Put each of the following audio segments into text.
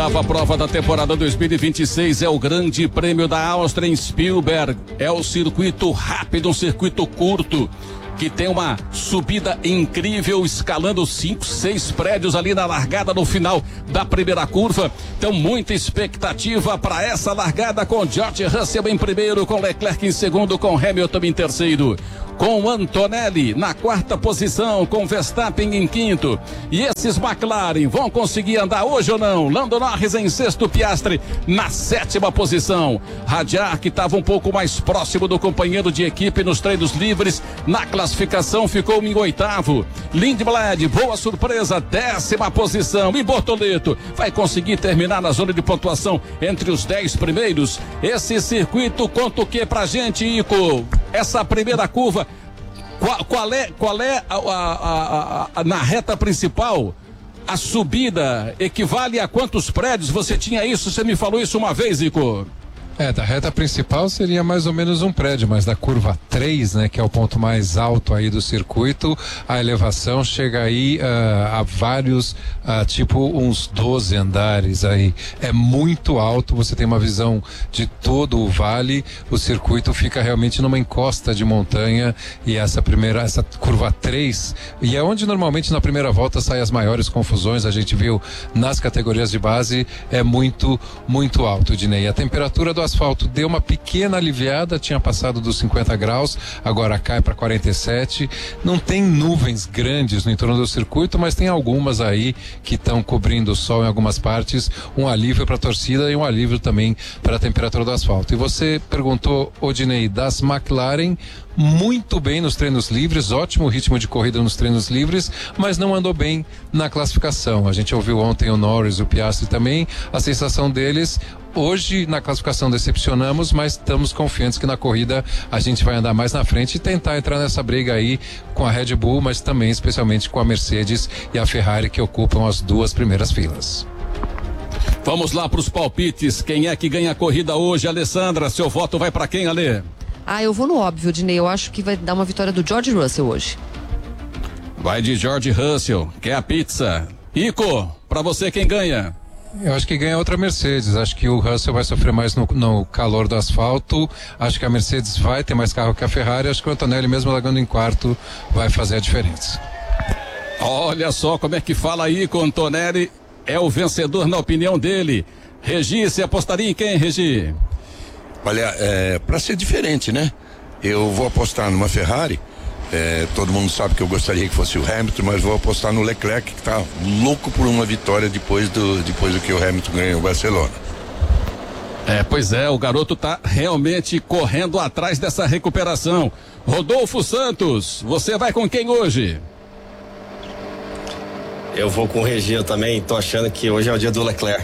Oitava prova da temporada 2026 é o Grande Prêmio da Áustria em Spielberg. É o circuito rápido, um circuito curto, que tem uma subida incrível, escalando 5, 6 prédios ali na largada no final da primeira curva. Então, muita expectativa para essa largada, com George Russell em primeiro, com Leclerc em segundo, com Hamilton em terceiro, com Antonelli na quarta posição, com Verstappen em quinto. E esses McLaren vão conseguir andar hoje ou não? Lando Norris em sexto, Piastri na sétima posição. Radiar, que estava um pouco mais próximo do companheiro de equipe nos treinos livres, na classificação ficou em oitavo. Lindblad, boa surpresa, décima posição. E Bortoleto vai conseguir terminar na zona de pontuação entre os 10 primeiros. Esse circuito conta o que pra gente, Ico? Essa primeira curva, qual é na reta principal, a subida equivale a quantos prédios? Você tinha isso, você me falou isso uma vez, Ico. Da reta principal seria mais ou menos um prédio, mas da curva 3, né, que é o ponto mais alto aí do circuito, a elevação chega aí a vários, tipo uns 12 andares aí. É muito alto, você tem uma visão de todo o vale, o circuito fica realmente numa encosta de montanha, e essa curva 3, e é onde normalmente na primeira volta saem as maiores confusões, a gente viu nas categorias de base, é muito, muito alto, Dinei. A temperatura do asfalto deu uma pequena aliviada, tinha passado dos 50 graus, agora cai para 47. Não tem nuvens grandes no entorno do circuito, mas tem algumas aí que estão cobrindo o sol em algumas partes, um alívio para a torcida e um alívio também para a temperatura do asfalto. E você perguntou, Odinei, das McLaren, muito bem nos treinos livres, ótimo ritmo de corrida nos treinos livres, mas não andou bem na classificação. A gente ouviu ontem o Norris, o Piastri também, a sensação deles. Hoje na classificação decepcionamos, mas estamos confiantes que na corrida a gente vai andar mais na frente e tentar entrar nessa briga aí com a Red Bull, mas também especialmente com a Mercedes e a Ferrari, que ocupam as duas primeiras filas. Vamos lá para os palpites. Quem é que ganha a corrida hoje, Alessandra? Seu voto vai para quem, Alê? Eu vou no óbvio, Dinei. Eu acho que vai dar uma vitória do George Russell hoje. Vai de George Russell. Quer a pizza? Ico, para você quem ganha? Eu acho que ganha outra Mercedes. Acho que o Russell vai sofrer mais no calor do asfalto. Acho que a Mercedes vai ter mais carro que a Ferrari. Acho que o Antonelli, mesmo largando em quarto, vai fazer a diferença. Olha só como é que fala aí com o Antonelli. É o vencedor na opinião dele. Regi, você apostaria em quem, Regi? Olha, para ser diferente, né? Eu vou apostar numa Ferrari. Todo mundo sabe que eu gostaria que fosse o Hamilton, mas vou apostar no Leclerc, que tá louco por uma vitória depois do que o Hamilton ganhou o Barcelona. Pois é, o garoto tá realmente correndo atrás dessa recuperação. Rodolfo Santos, você vai com quem hoje? Eu vou com o Regi também, tô achando que hoje é o dia do Leclerc.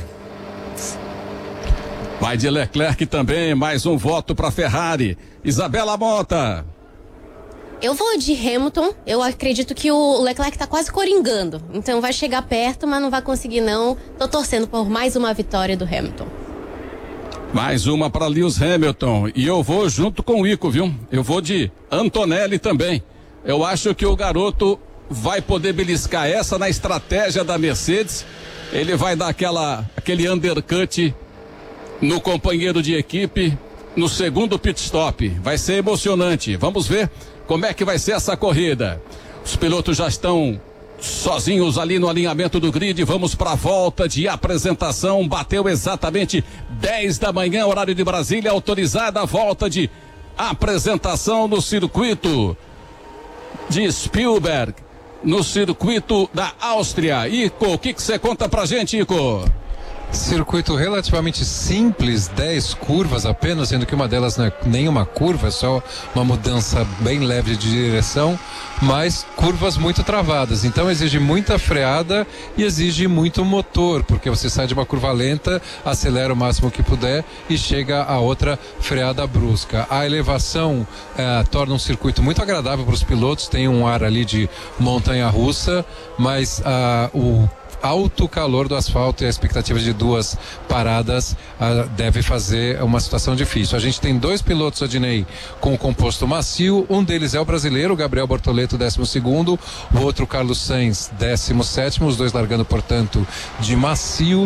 Vai de Leclerc também, mais um voto para Ferrari. Isabela Mota. Eu vou de Hamilton. Eu acredito que o Leclerc tá quase coringando, então vai chegar perto, mas não vai conseguir não. Tô torcendo por mais uma vitória do Hamilton. Mais uma para Lewis Hamilton, e eu vou junto com o Ico, viu? Eu vou de Antonelli também. Eu acho que o garoto vai poder beliscar essa na estratégia da Mercedes. Ele vai dar aquele undercut no companheiro de equipe no segundo pit stop. Vai ser emocionante. Vamos ver como é que vai ser essa corrida. Os pilotos já estão sozinhos ali no alinhamento do grid. Vamos para a volta de apresentação. Bateu exatamente 10 da manhã, horário de Brasília, autorizada a volta de apresentação no circuito de Spielberg, no circuito da Áustria. Ico, o que você conta pra gente, Ico? Circuito relativamente simples, 10 curvas apenas, sendo que uma delas não é nenhuma curva, é só uma mudança bem leve de direção, mas curvas muito travadas. Então exige muita freada e exige muito motor, porque você sai de uma curva lenta, acelera o máximo que puder e chega a outra freada brusca. A elevação torna um circuito muito agradável para os pilotos, tem um ar ali de montanha-russa, mas o alto calor do asfalto e a expectativa de duas paradas deve fazer uma situação difícil. A gente tem dois pilotos, Odinei, com o composto macio. Um deles é o brasileiro, Gabriel Bortoleto, 12º, o outro, Carlos Sainz, 17º, os dois largando, portanto, de macio.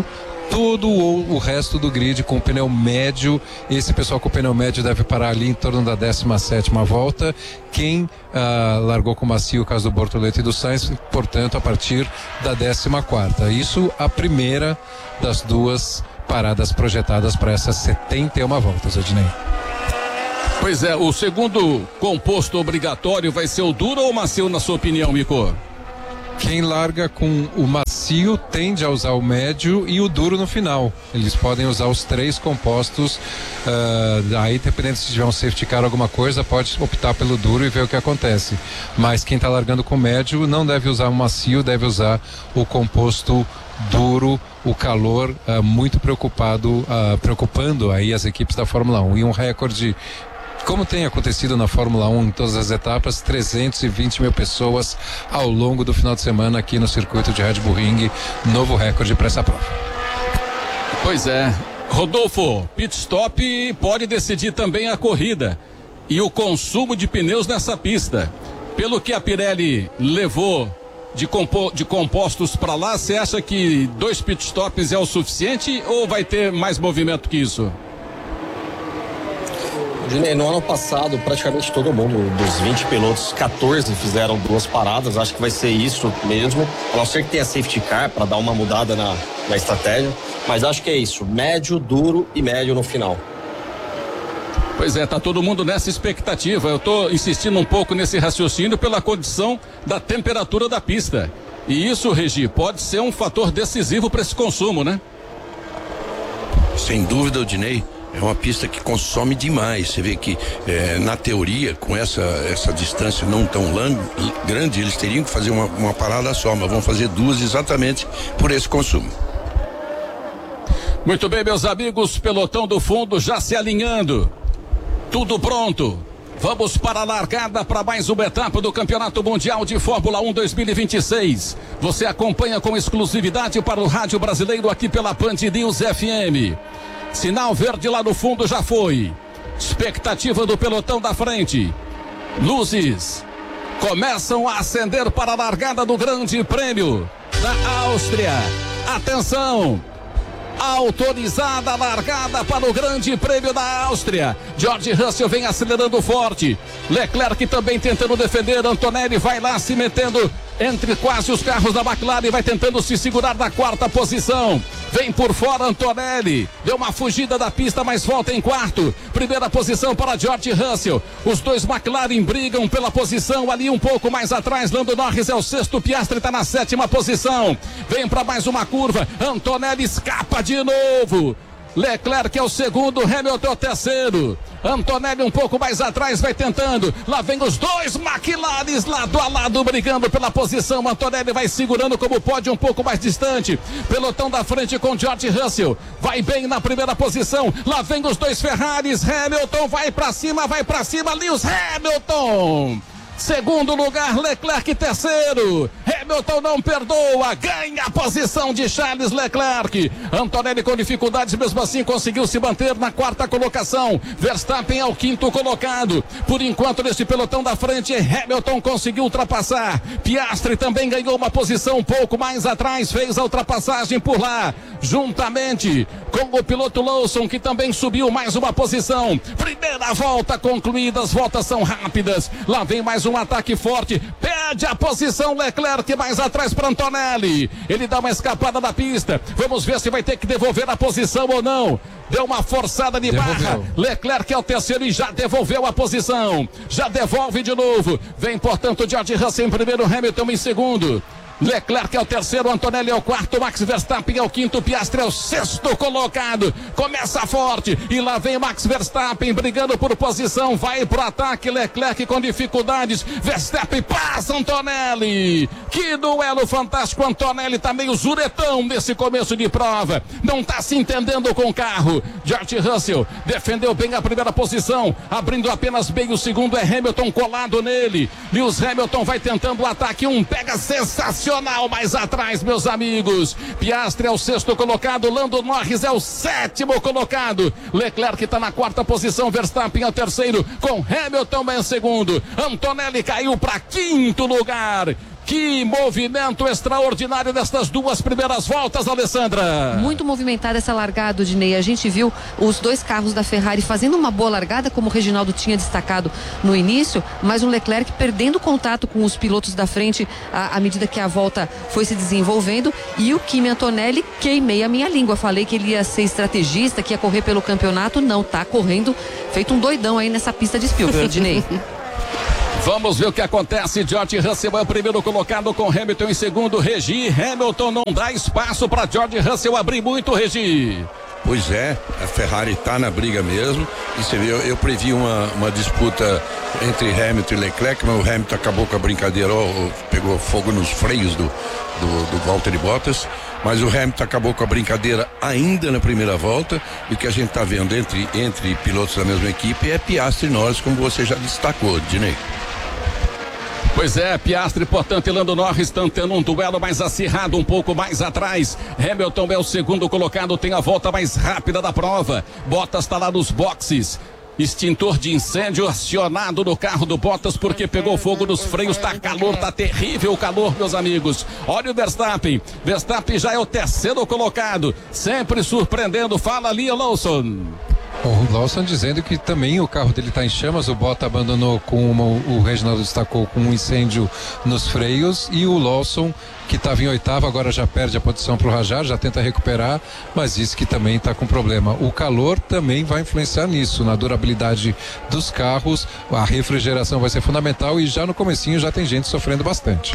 todo o resto do grid com o pneu médio. Esse pessoal com o pneu médio deve parar ali em torno da 17ª volta. Quem largou com macio, o caso do Bortoleto e do Sainz, portanto, a partir da 14ª. Isso a primeira das duas paradas projetadas para essas 71 voltas, Ednei. Pois é, o segundo composto obrigatório vai ser o duro ou o macio, na sua opinião, Mico? Quem larga com o macio tende a usar o médio e o duro no final. Eles podem usar os 3 compostos. Aí, dependendo se tiver um safety car ou alguma coisa, pode optar pelo duro e ver o que acontece. Mas quem está largando com o médio não deve usar o macio, deve usar o composto duro. O calor muito preocupando aí as equipes da Fórmula 1. E um recorde, como tem acontecido na Fórmula 1 em todas as etapas, 320 mil pessoas ao longo do final de semana aqui no circuito de Red Bull Ring, novo recorde para essa prova. Pois é, Rodolfo, pit stop pode decidir também a corrida e o consumo de pneus nessa pista. Pelo que a Pirelli levou de compostos para lá, você acha que 2 pit stops é o suficiente ou vai ter mais movimento que isso? No ano passado, praticamente todo mundo, dos 20 pilotos, 14 fizeram 2 paradas. Acho que vai ser isso mesmo. A não ser que tenha safety car para dar uma mudada na estratégia. Mas acho que é isso. Médio, duro e médio no final. Pois é, tá todo mundo nessa expectativa. Eu tô insistindo um pouco nesse raciocínio pela condição da temperatura da pista. E isso, Regi, pode ser um fator decisivo para esse consumo, né? Sem dúvida, Odinei. É uma pista que consome demais. Você vê que na teoria, com essa distância não tão grande, eles teriam que fazer uma parada só, mas vão fazer 2 exatamente por esse consumo. Muito bem, meus amigos, pelotão do fundo já se alinhando. Tudo pronto. Vamos para a largada para mais uma etapa do Campeonato Mundial de Fórmula 1 2026. Você acompanha com exclusividade para o Rádio Brasileiro aqui pela Band News FM. Sinal verde lá no fundo já foi. Expectativa do pelotão da frente. Luzes começam a acender para a largada do Grande Prêmio da Áustria. Atenção! Autorizada a largada para o Grande Prêmio da Áustria. George Russell vem acelerando forte. Leclerc também tentando defender. Antonelli vai lá se metendo entre quase os carros da McLaren e vai tentando se segurar na 4ª posição. Vem por fora Antonelli. Deu uma fugida da pista, mas volta em 4º. Primeira posição para George Russell. Os 2 McLaren brigam pela posição ali um pouco mais atrás. Lando Norris é o 6º. Piastri está na 7ª posição. Vem para mais uma curva. Antonelli escapa de novo. Leclerc é o 2º, Hamilton é o 3º. Antonelli um pouco mais atrás, vai tentando. Lá vem os 2 McLarens lado a lado brigando pela posição. Antonelli vai segurando como pode, um pouco mais distante. Pelotão da frente com George Russell. Vai bem na primeira posição. Lá vem os 2 Ferraris. Hamilton vai pra cima, Lewis Hamilton. 2º lugar, Leclerc 3º. Hamilton não perdoa, ganha a posição de Charles Leclerc. Antonelli com dificuldades, mesmo assim conseguiu se manter na 4ª colocação. Verstappen é o 5º colocado. Por enquanto, neste pelotão da frente, Hamilton conseguiu ultrapassar. Piastri também ganhou uma posição um pouco mais atrás, fez a ultrapassagem por lá, juntamente com o piloto Lawson, que também subiu mais uma posição. Primeira volta concluída, as voltas são rápidas. Lá vem mais um ataque forte, perde a posição Leclerc mais atrás para Antonelli. Ele dá uma escapada da pista. Vamos ver se vai ter que devolver a posição ou não. Deu uma forçada de barra. Leclerc é o 3º e já devolveu a posição. Já devolve de novo. Vem, portanto, George Russell em primeiro, Hamilton em 2º. Leclerc é o 3º, Antonelli é o 4º, Max Verstappen é o 5º, Piastri é o 6º colocado. Começa forte e lá vem Max Verstappen brigando por posição, vai pro ataque, Leclerc com dificuldades, Verstappen passa Antonelli. Que duelo fantástico, Antonelli tá meio zuretão nesse começo de prova, não tá se entendendo com o carro. George Russell defendeu bem a primeira posição, abrindo apenas bem o 2º, é Hamilton colado nele. Lewis Hamilton vai tentando o ataque, pega sensacional mais atrás, meus amigos. Piastri é o 6º colocado, Lando Norris é o 7º colocado. Leclerc está na 4ª posição, Verstappen é o 3º, com Hamilton em 2º. Antonelli caiu para 5º lugar. Que movimento extraordinário nestas duas primeiras voltas, Alessandra. Muito movimentada essa largada, Dinei. A gente viu os dois carros da Ferrari fazendo uma boa largada, como o Reginaldo tinha destacado no início, mas o Leclerc perdendo contato com os pilotos da frente à medida que a volta foi se desenvolvendo, e o Kimi Antonelli, queimei a minha língua, falei que ele ia ser estrategista, que ia correr pelo campeonato, não, tá correndo feito um doidão aí nessa pista de Spielberg, Dinei. Vamos ver o que acontece. George Russell é o primeiro colocado com Hamilton em segundo. Regi, Hamilton não dá espaço para George Russell abrir muito, Regi. Pois é, a Ferrari está na briga mesmo. E você vê, eu previ uma disputa entre Hamilton e Leclerc, mas o Hamilton acabou com a brincadeira, pegou fogo nos freios do Valtteri Bottas. Mas o Hamilton acabou com a brincadeira ainda na primeira volta. E o que a gente está vendo entre pilotos da mesma equipe é Piastri e Norris, como você já destacou, Dinei. Pois é, Piastri, portanto, e Lando Norris estão tendo um duelo mais acirrado um pouco mais atrás. Hamilton é o segundo colocado, tem a volta mais rápida da prova. Bottas está lá nos boxes. Extintor de incêndio acionado no carro do Bottas porque pegou fogo nos freios, tá calor, tá terrível o calor, meus amigos. Olha o Verstappen já é o terceiro colocado, sempre surpreendendo. Fala ali, Lawson. O Lawson dizendo que também o carro dele está em chamas, o Bottas abandonou o Reginaldo destacou com um incêndio nos freios, e o Lawson, que estava em oitavo, agora já perde a posição para o Rajar, já tenta recuperar, mas disse que também está com problema. O calor também vai influenciar nisso, na durabilidade dos carros, a refrigeração vai ser fundamental, e já no comecinho já tem gente sofrendo bastante.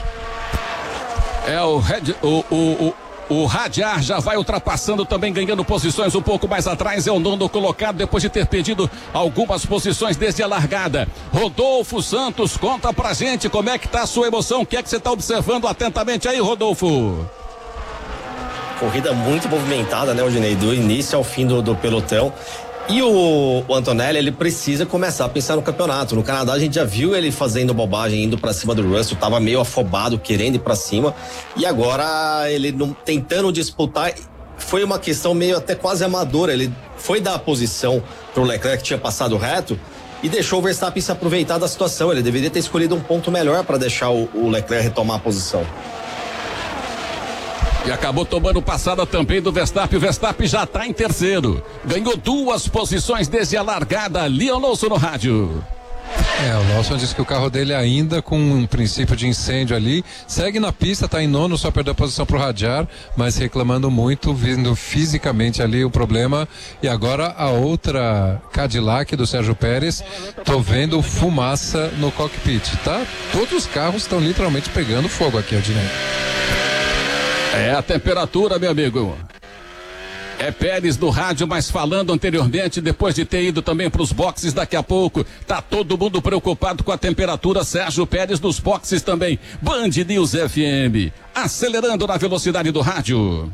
O Radiar já vai ultrapassando também, ganhando posições um pouco mais atrás, é o nono colocado depois de ter perdido algumas posições desde a largada. Rodolfo Santos, conta pra gente como é que tá a sua emoção, o que é que você tá observando atentamente aí, Rodolfo? Corrida muito movimentada, né, Odinei, do início ao fim do pelotão. E o Antonelli, ele precisa começar a pensar no campeonato. No Canadá a gente já viu ele fazendo bobagem, indo pra cima do Russell, tava meio afobado, querendo ir pra cima. E agora ele tentando disputar, foi uma questão meio até quase amadora. Ele foi dar a posição pro Leclerc, que tinha passado reto, e deixou o Verstappen se aproveitar da situação. Ele deveria ter escolhido um ponto melhor para deixar o Leclerc retomar a posição. E acabou tomando passada também do Verstappen. O Verstappen já está em terceiro. Ganhou 2 posições desde a largada. Leon Lawson no rádio. O Lawson disse que o carro dele ainda com um princípio de incêndio ali, segue na pista, está em nono, só perdeu a posição para o Radiar, mas reclamando muito, vindo fisicamente ali o problema. E agora a outra Cadillac do Sérgio Pérez, tô vendo fumaça no cockpit, tá? Todos os carros estão literalmente pegando fogo aqui, Adinei. É a temperatura, meu amigo. É Pérez no rádio, mas falando anteriormente, depois de ter ido também para os boxes daqui a pouco, tá todo mundo preocupado com a temperatura. Sérgio Pérez nos boxes também. Band News FM, acelerando na velocidade do rádio.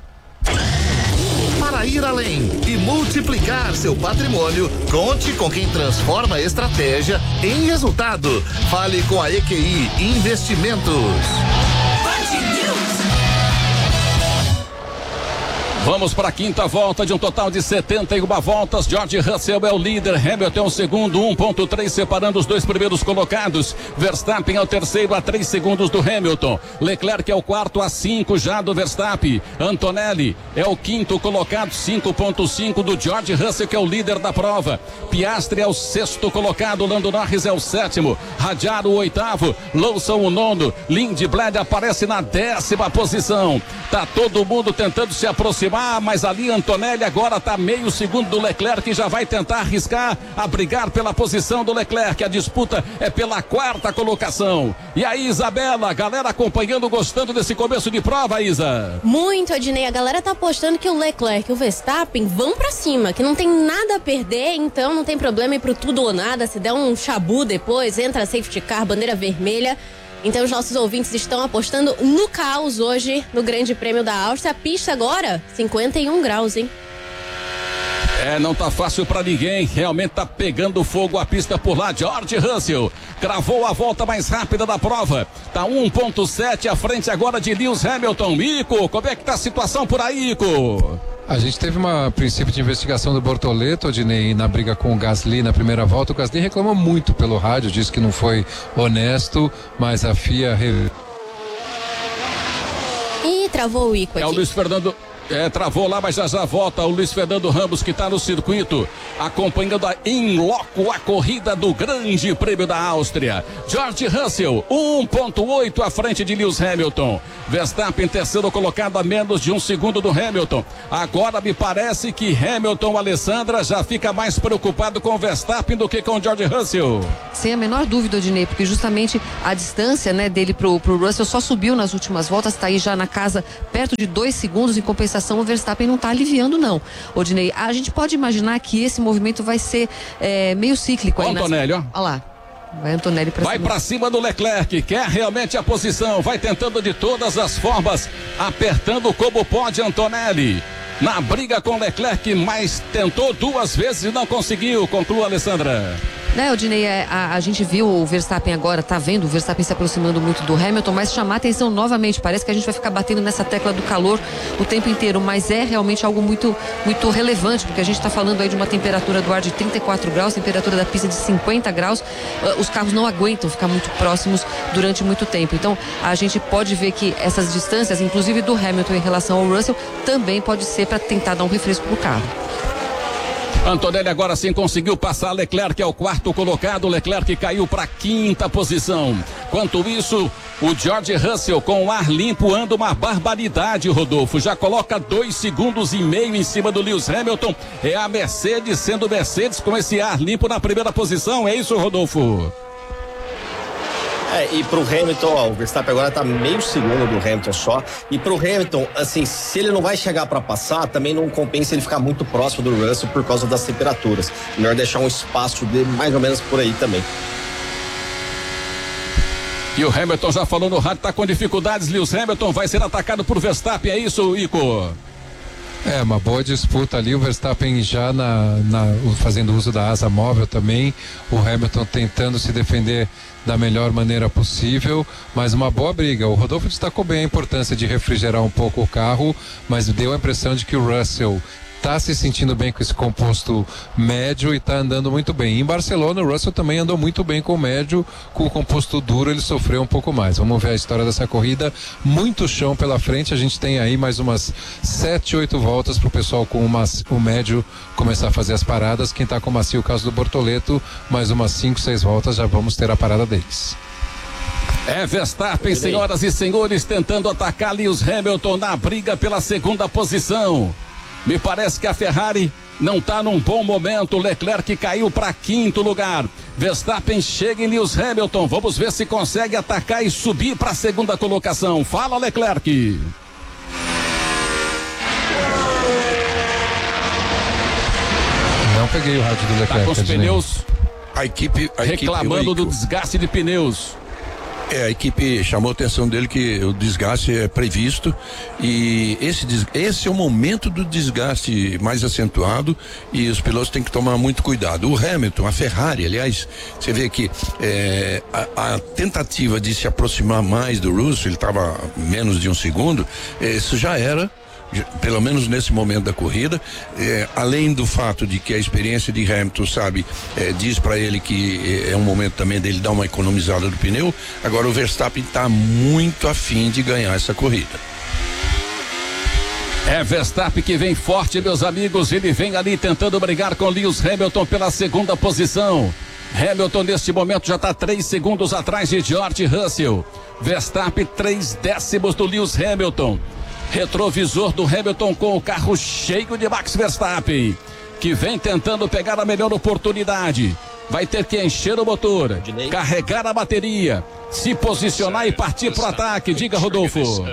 Para ir além e multiplicar seu patrimônio, conte com quem transforma a estratégia em resultado. Fale com a EQI Investimentos. Vamos para a quinta volta de um total de 71 voltas. George Russell é o líder, Hamilton é o segundo, 1.3 separando os dois primeiros colocados. Verstappen é o terceiro a 3 segundos do Hamilton. Leclerc é o quarto a 5 já do Verstappen. Antonelli é o quinto colocado, 5.5 do George Russell, que é o líder da prova. Piastri é o sexto colocado, Lando Norris é o sétimo, Radiar o oitavo, Lawson o nono, Lindblad aparece na 10ª posição. Tá todo mundo tentando se aproximar, mas ali Antonelli agora está meio segundo do Leclerc e já vai tentar arriscar a brigar pela posição do Leclerc. A disputa é pela 4ª colocação. E aí, Isabela, a galera acompanhando, gostando desse começo de prova, Isa? Muito, Adnei. A galera tá apostando que o Leclerc e o Verstappen vão pra cima, que não tem nada a perder, então não tem problema ir pro tudo ou nada. Se der um chabu depois, entra safety car, bandeira vermelha. Então os nossos ouvintes estão apostando no caos hoje no Grande Prêmio da Áustria. A pista agora, 51 graus, hein? Não tá fácil pra ninguém, realmente tá pegando fogo a pista por lá. George Russell cravou a volta mais rápida da prova, tá 1.7 à frente agora de Lewis Hamilton. Ico, como é que tá a situação por aí, Ico? A gente teve um princípio de investigação do Bortoleto, Odinei, na briga com o Gasly na primeira volta. O Gasly reclamou muito pelo rádio, disse que não foi honesto, mas a FIA travou o Ico aqui. É o Luiz Fernando. Travou lá, mas já volta o Luiz Fernando Ramos, que está no circuito, acompanhando em loco a corrida do Grande Prêmio da Áustria. George Russell, 1,8 à frente de Lewis Hamilton. Verstappen, terceiro colocado, a menos de 1 segundo do Hamilton. Agora me parece que Hamilton, Alessandra, já fica mais preocupado com o Verstappen do que com o George Russell. Sem a menor dúvida, Odinei, porque justamente a distância, né, dele pro Russell só subiu nas últimas voltas, está aí já na casa perto de 2 segundos. Em compensação, o Verstappen não está aliviando, não. Odinei, a gente pode imaginar que esse movimento vai ser meio cíclico. Olha o Antonelli, ó. Olha lá. Vai Antonelli pra vai cima. Pra cima do Leclerc, quer realmente a posição, vai tentando de todas as formas, apertando como pode Antonelli. Na briga com Leclerc, mas tentou 2 vezes e não conseguiu. Conclua, Alessandra. Odinei, a gente viu o Verstappen agora, tá vendo o Verstappen se aproximando muito do Hamilton, mas chamar atenção novamente, parece que a gente vai ficar batendo nessa tecla do calor o tempo inteiro, mas é realmente algo muito, muito relevante, porque a gente está falando aí de uma temperatura do ar de 34 graus, temperatura da pista de 50 graus, os carros não aguentam ficar muito próximos durante muito tempo, então a gente pode ver que essas distâncias, inclusive do Hamilton em relação ao Russell, também pode ser para tentar dar um refresco pro carro. Antonelli agora sim conseguiu passar Leclerc, é o 4º colocado. Leclerc caiu para a 5ª posição. Enquanto isso, o George Russell com o ar limpo anda uma barbaridade, Rodolfo. Já coloca 2,5 segundos em cima do Lewis Hamilton. É a Mercedes sendo Mercedes com esse ar limpo na primeira posição. É isso, Rodolfo? E pro Hamilton, o Verstappen agora tá meio segundo do Hamilton só. E pro Hamilton, assim, se ele não vai chegar para passar, também não compensa ele ficar muito próximo do Russell por causa das temperaturas. Melhor deixar um espaço dele mais ou menos por aí também. E o Hamilton já falou no rádio, tá com dificuldades. Lewis Hamilton vai ser atacado por Verstappen, é isso, Ico? Uma boa disputa ali, o Verstappen já fazendo uso da asa móvel também, o Hamilton tentando se defender da melhor maneira possível, mas uma boa briga. O Rodolfo destacou bem a importância de refrigerar um pouco o carro, mas deu a impressão de que o Russell está se sentindo bem com esse composto médio e está andando muito bem. Em Barcelona, o Russell também andou muito bem com o médio, com o composto duro ele sofreu um pouco mais. Vamos ver a história dessa corrida, muito chão pela frente, a gente tem aí mais umas 7, 8 voltas para o pessoal com o médio começar a fazer as paradas. Quem está com o macio, o caso do Bortoleto, mais umas 5, 6 voltas já vamos ter a parada deles. Verstappen, senhoras e senhores, tentando atacar Lewis Hamilton na briga pela 2ª posição. Me parece que a Ferrari não está num bom momento. Leclerc caiu para 5º lugar. Verstappen chega em Lewis Hamilton. Vamos ver se consegue atacar e subir para a 2ª colocação. Fala, Leclerc. Não peguei o rádio do Leclerc. Tá com os pneus. A equipe reclamando do desgaste de pneus. A equipe chamou a atenção dele que o desgaste é previsto e esse é o momento do desgaste mais acentuado e os pilotos têm que tomar muito cuidado. O Hamilton, a Ferrari, aliás, você vê que a tentativa de se aproximar mais do Russell, ele estava menos de 1 segundo, isso já era, pelo menos nesse momento da corrida, além do fato de que a experiência de Hamilton, diz para ele que é um momento também dele dar uma economizada do pneu. Agora o Verstappen está muito afim de ganhar essa corrida. Verstappen que vem forte, meus amigos, ele vem ali tentando brigar com Lewis Hamilton pela 2ª posição. Hamilton neste momento já está 3 segundos atrás de George Russell. Verstappen 3 décimos do Lewis Hamilton. Retrovisor do Hamilton com o carro cheio de Max Verstappen, que vem tentando pegar a melhor oportunidade. Vai ter que encher o motor, carregar a bateria, se posicionar e partir para o ataque. Diga, Rodolfo.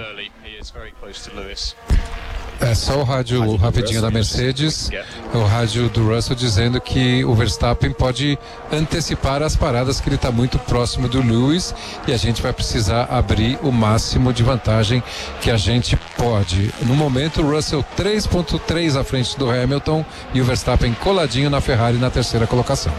É só o rádio rapidinho da Mercedes, o rádio do Russell dizendo que o Verstappen pode antecipar as paradas, que ele está muito próximo do Lewis e a gente vai precisar abrir o máximo de vantagem que a gente pode. No momento, o Russell 3,3 à frente do Hamilton e o Verstappen coladinho na Ferrari na 3ª colocação.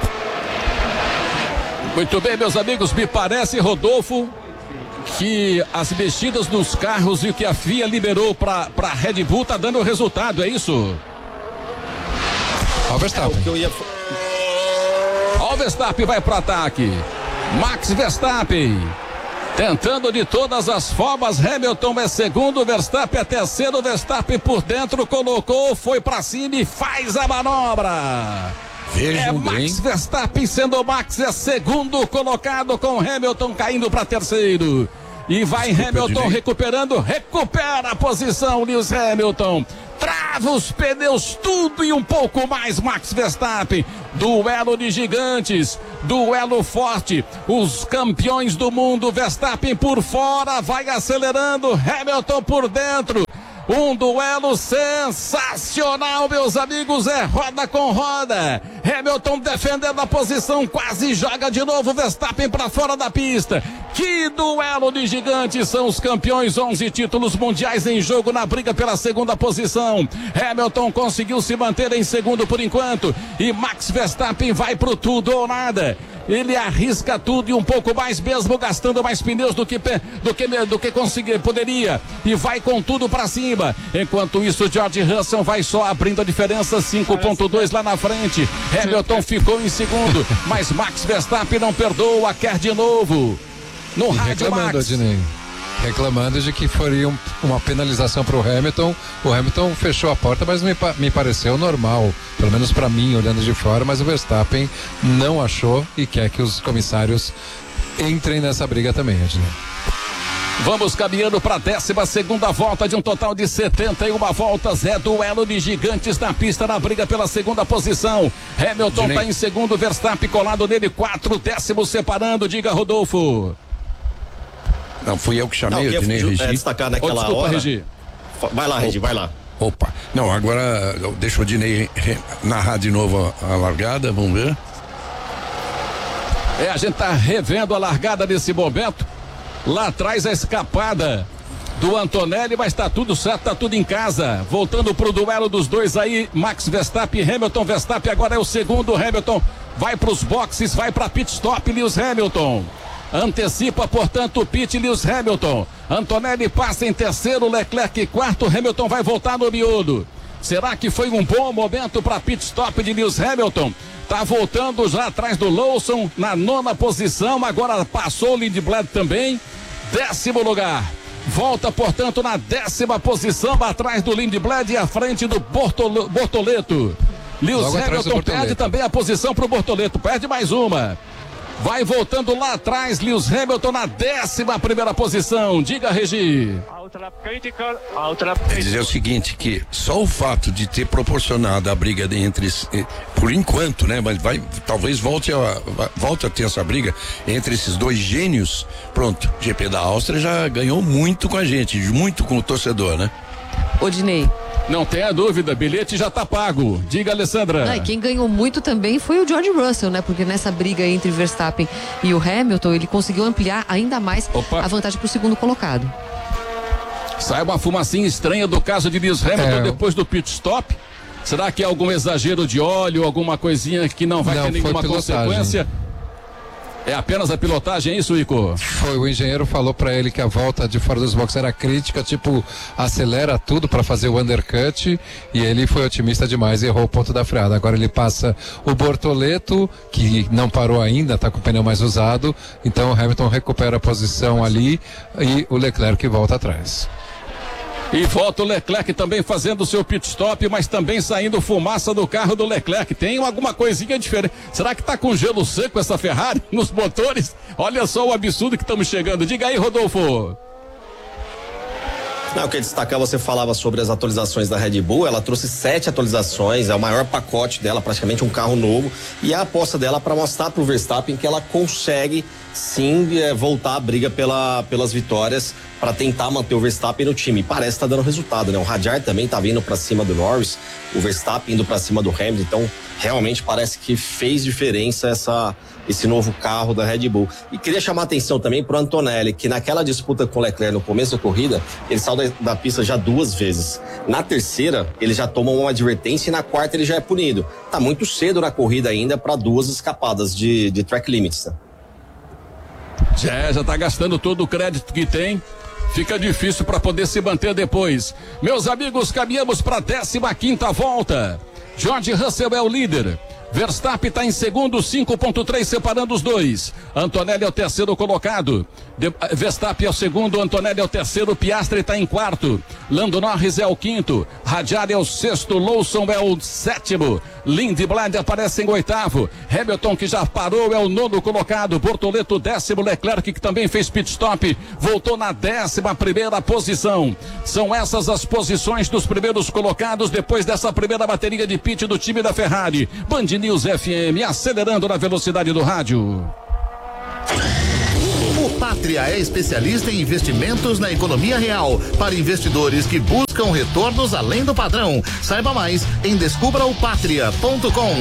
Muito bem, meus amigos, me parece, Rodolfo, que as mexidas nos carros e o que a FIA liberou para Red Bull tá dando resultado, é isso? Ó o Verstappen. Ó o Verstappen vai pro ataque. Max Verstappen Tentando de todas as formas, Hamilton é segundo, Verstappen é terceiro, Verstappen por dentro, colocou, foi pra cima e faz a manobra. Vejam Max bem. Verstappen sendo o Max, é segundo colocado com Hamilton caindo para terceiro. E vai Hamilton recuperando, recupera a posição, Lewis Hamilton. Trava os pneus, tudo e um pouco mais, Max Verstappen. Duelo de gigantes, duelo forte. Os campeões do mundo, Verstappen por fora, vai acelerando, Hamilton por dentro. Um duelo sensacional, meus amigos, é roda com roda. Hamilton defendendo a posição, quase joga de novo Verstappen para fora da pista. Que duelo de gigantes, são os campeões, 11 títulos mundiais em jogo na briga pela segunda posição. Hamilton conseguiu se manter em segundo por enquanto e Max Verstappen vai pro tudo ou nada. Ele arrisca tudo e um pouco mais, mesmo gastando mais pneus do que poderia, e vai com tudo para cima. Enquanto isso, George Russell vai só abrindo a diferença, 5.2 lá na frente. Hamilton ficou em segundo, mas Max Verstappen não perdoa, quer de novo. No rádio, Max. Reclamando de que faria uma penalização para o Hamilton. O Hamilton fechou a porta, mas me pareceu normal, pelo menos para mim, olhando de fora, mas o Verstappen não achou e quer que os comissários entrem nessa briga também, Ednei. Vamos caminhando para a 12ª volta de um total de 71 voltas. É duelo de gigantes na pista, na briga pela segunda posição. Hamilton está em segundo, Verstappen colado nele, 4 décimos separando. Diga, Rodolfo. Não, fui eu que chamei, o Ednei Regi. Destacar naquela hora. Regi. Vai lá, Regi, vai lá. Opa, não, agora deixa o Ednei narrar de novo a largada, vamos ver. A gente tá revendo a largada nesse momento. Lá atrás a escapada do Antonelli, mas tá tudo certo, tá tudo em casa. Voltando pro duelo dos dois aí, Max Verstappen e Hamilton. Verstappen agora é o segundo, Hamilton vai pros boxes, vai pra pit stop, Lewis Hamilton. Antecipa, portanto, o pit, Lewis Hamilton. Antonelli passa em terceiro, Leclerc quarto, Hamilton vai voltar no miúdo. Será que foi um bom momento para pit stop de Lewis Hamilton? Tá voltando já atrás do Lawson, na 9ª posição, agora passou o Lindblad também, 10º lugar. Volta, portanto, na 10ª posição, atrás do Lindblad e à frente do Bortoleto. Lewis Hamilton perde também a posição para o Bortoleto, perde mais uma. Vai voltando lá atrás, Lewis Hamilton na 11ª posição. Diga, Regi. Quer dizer o seguinte, que só o fato de ter proporcionado a briga entre, por enquanto, né, mas talvez volte a ter essa briga entre esses dois gênios. Pronto, GP da Áustria já ganhou muito com a gente, muito com o torcedor, né? Odinei. Não tenha dúvida, bilhete já tá pago. Diga, Alessandra. E quem ganhou muito também foi o George Russell, né? Porque nessa briga entre Verstappen e o Hamilton, ele conseguiu ampliar ainda mais a vantagem pro segundo colocado. Sai uma fumacinha estranha do caso de Lewis Hamilton depois do pit stop. Será que é algum exagero de óleo, alguma coisinha que não vai ter nenhuma consequência? É apenas a pilotagem, é isso, Ico? Foi, o engenheiro falou pra ele que a volta de fora dos boxes era crítica, tipo, acelera tudo pra fazer o undercut, e ele foi otimista demais e errou o ponto da freada. Agora ele passa o Bortoleto, que não parou ainda, tá com o pneu mais usado, então o Hamilton recupera a posição ali e o Leclerc volta atrás. E volta o Leclerc também fazendo o seu pit stop, mas também saindo fumaça do carro do Leclerc. Tem alguma coisinha diferente. Será que tá com gelo seco essa Ferrari nos motores? Olha só o absurdo que estamos chegando. Diga aí, Rodolfo. Não, eu queria destacar, você falava sobre as atualizações da Red Bull, ela trouxe 7 atualizações, é o maior pacote dela, praticamente um carro novo, e a aposta dela para mostrar pro Verstappen que ela consegue sim voltar a briga pelas vitórias, para tentar manter o Verstappen no time. Parece que tá dando resultado, né? O Radiar também tá vindo para cima do Norris, o Verstappen indo para cima do Hamilton, então realmente parece que fez diferença esse novo carro da Red Bull. E queria chamar a atenção também pro Antonelli, que naquela disputa com o Leclerc no começo da corrida, ele saiu da pista já 2 vezes. Na terceira, ele já toma uma advertência e na quarta ele já é punido. Tá muito cedo na corrida ainda para 2 escapadas de track limits, né? Já tá gastando todo o crédito que tem. Fica difícil para poder se manter depois. Meus amigos, caminhamos para a 15ª volta. George Russell é o líder. Verstappen está em segundo, 5.3 separando os dois. Antonelli é o terceiro colocado. Verstappen é o segundo, Antonelli é o terceiro, Piastri está em quarto, Lando Norris é o quinto, Ricciardo é o sexto, Lawson é o sétimo, Lindblad aparece em oitavo, Hamilton, que já parou, é o nono colocado, Bortoleto décimo, Leclerc, que também fez pit stop, voltou na 11ª posição. São essas as posições dos primeiros colocados depois dessa primeira bateria de pit do time da Ferrari. Band News FM, acelerando na velocidade do rádio. O Pátria é especialista em investimentos na economia real para investidores que buscam retornos além do padrão. Saiba mais em descubraopatria.com.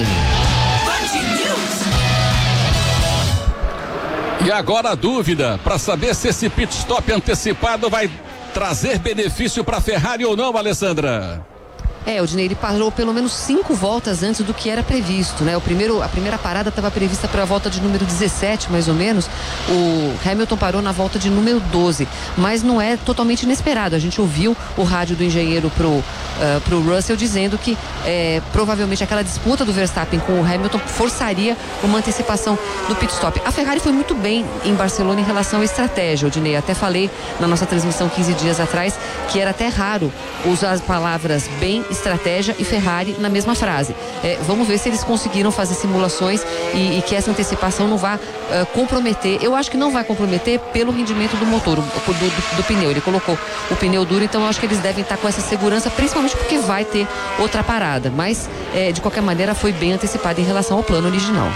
E agora a dúvida para saber se esse pit stop antecipado vai trazer benefício para a Ferrari ou não, Alessandra. Odinei, ele parou pelo menos 5 voltas antes do que era previsto, né? A primeira parada estava prevista para a volta de número 17, mais ou menos. O Hamilton parou na volta de número 12, mas não é totalmente inesperado. A gente ouviu o rádio do engenheiro pro Russell dizendo que provavelmente aquela disputa do Verstappen com o Hamilton forçaria uma antecipação do pit stop. A Ferrari foi muito bem em Barcelona em relação à estratégia, Odinei. Até falei na nossa transmissão 15 dias atrás que era até raro usar as palavras bem, estratégia e Ferrari na mesma frase. Vamos ver se eles conseguiram fazer simulações e que essa antecipação não vá comprometer. Eu acho que não vai comprometer pelo rendimento do motor, do pneu. Ele colocou o pneu duro, então eu acho que eles devem estar com essa segurança, principalmente porque vai ter outra parada. Mas, de qualquer maneira, foi bem antecipado em relação ao plano original.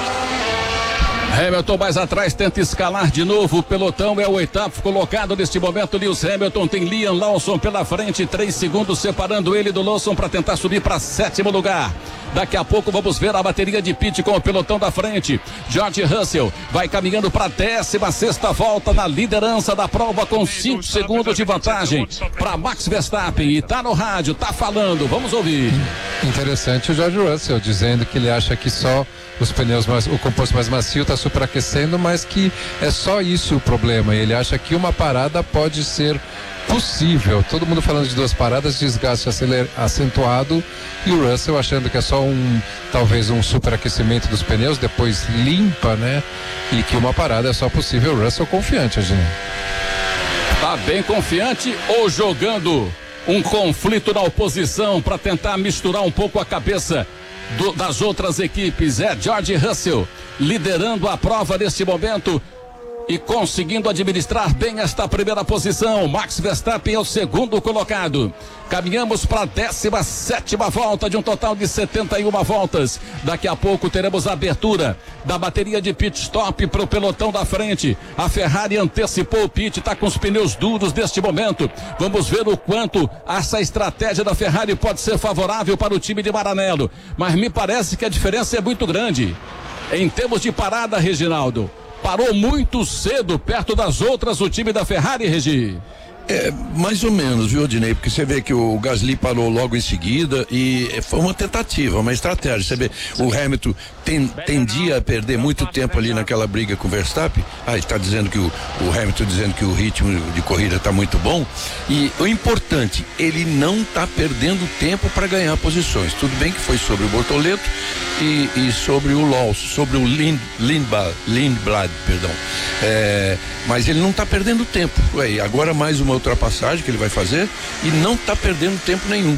Hamilton mais atrás, tenta escalar de novo, o pelotão é o 8º colocado neste momento. Lewis Hamilton tem Liam Lawson pela frente, 3 segundos separando ele do Lawson para tentar subir para 7º lugar. Daqui a pouco vamos ver a bateria de pit com o pelotão da frente. George Russell vai caminhando para a 16ª volta na liderança da prova com 5 segundos de vantagem para Max Verstappen. E tá no rádio, tá falando, vamos ouvir. Interessante o George Russell dizendo que ele acha que só os pneus o composto mais macio está superaquecendo, mas que é só isso o problema. Ele acha que uma parada pode ser possível. Todo mundo falando de 2 paradas, desgaste acentuado, e o Russell achando que é só talvez um superaquecimento dos pneus, depois limpa, né? E que uma parada é só possível. O Russell confiante, gente. Tá bem confiante ou jogando um conflito na oposição para tentar misturar um pouco a cabeça das outras equipes? George Russell liderando a prova neste momento e conseguindo administrar bem esta primeira posição. Max Verstappen é o segundo colocado. Caminhamos para a 17ª volta de um total de 71 voltas. Daqui a pouco teremos a abertura da bateria de pit stop para o pelotão da frente. A Ferrari antecipou o pit, está com os pneus duros neste momento. Vamos ver o quanto essa estratégia da Ferrari pode ser favorável para o time de Maranello. Mas me parece que a diferença é muito grande. Em termos de parada, Reginaldo, parou muito cedo perto das outras o time da Ferrari, Regi. Mais ou menos, viu, Odinei? Porque você vê que o Gasly parou logo em seguida e foi uma tentativa, uma estratégia. Você vê, o Hamilton tendia a perder muito tempo ali naquela briga com o Verstappen. Está dizendo que o Hamilton dizendo que o ritmo de corrida está muito bom. E o importante, ele não está perdendo tempo para ganhar posições. Tudo bem que foi sobre o Bortoleto e sobre o Lawson, sobre o Lindblad, perdão. Mas ele não está perdendo tempo. Agora mais uma ultrapassagem que ele vai fazer e não está perdendo tempo nenhum.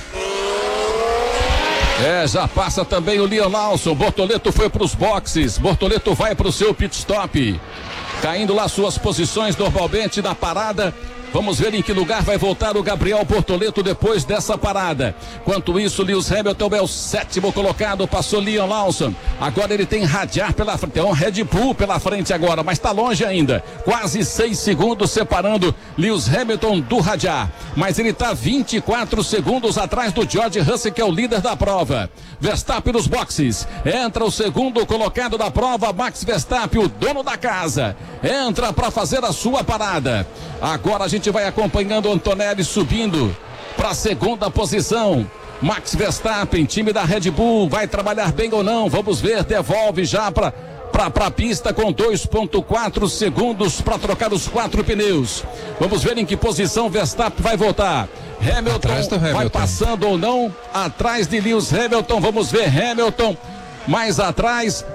Já passa também o Liam Lawson. Bortoleto foi para os boxes. Bortoleto vai para o seu pit stop. Caindo lá suas posições normalmente na parada. Vamos ver em que lugar vai voltar o Gabriel Bortoleto depois dessa parada. Enquanto isso, Lewis Hamilton é o 7º colocado, passou Liam Lawson. Agora ele tem Ricciardo pela frente, tem um Red Bull pela frente agora, mas está longe ainda. Quase 6 segundos separando Lewis Hamilton do Ricciardo. Mas ele está 24 segundos atrás do George Russell, que é o líder da prova. Verstappen nos boxes. Entra o segundo colocado da prova, Max Verstappen, o dono da casa. Entra para fazer a sua parada. Agora a gente vai acompanhando o Antonelli subindo para a 2ª posição. Max Verstappen, time da Red Bull, vai trabalhar bem ou não? Vamos ver, devolve já para a pista com 2,4 segundos para trocar os 4 pneus. Vamos ver em que posição Verstappen vai voltar. Hamilton vai passando ou não atrás de Lewis Hamilton. Vamos ver Hamilton mais atrás.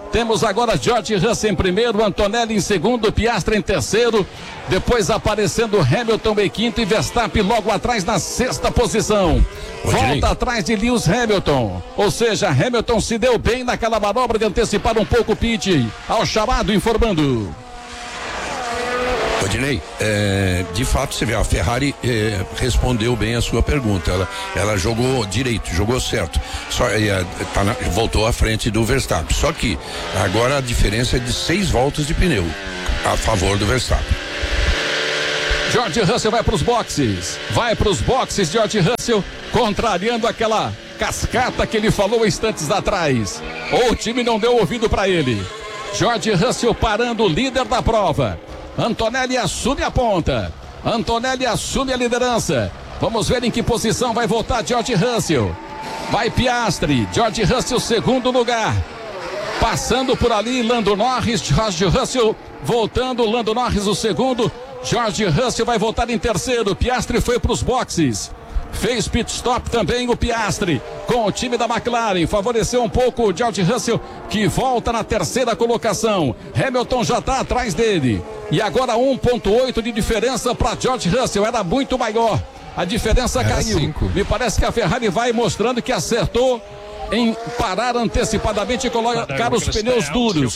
Temos agora George Russell em primeiro, Antonelli em segundo, Piastri em terceiro, depois aparecendo Hamilton em quinto e Verstappen logo atrás na sexta posição. Volta atrás de Lewis Hamilton, ou seja, Hamilton se deu bem naquela manobra de antecipar um pouco o pit, ao chamado informando. Odinei, de fato você vê, a Ferrari respondeu bem a sua pergunta, ela jogou direito, jogou certo, voltou à frente do Verstappen, só que agora a diferença é de 6 voltas de pneu a favor do Verstappen. George Russell vai para os boxes, George Russell, contrariando aquela cascata que ele falou instantes atrás, o time não deu ouvido para ele. George Russell parando o líder da prova. Antonelli assume a ponta. Antonelli assume a liderança. Vamos ver em que posição vai voltar George Russell. Vai Piastri. George Russell, segundo lugar. Passando por ali, Lando Norris. George Russell voltando. Lando Norris, o segundo. George Russell vai voltar em terceiro. Piastri foi para os boxes. Fez pit stop também o Piastri com o time da McLaren, favoreceu um pouco o George Russell, que volta na terceira colocação. Hamilton já está atrás dele e agora 1,8 de diferença para George Russell, era muito maior, a diferença caiu. 5. Me parece que a Ferrari vai mostrando que acertou em parar antecipadamente e colocar os pneus duros.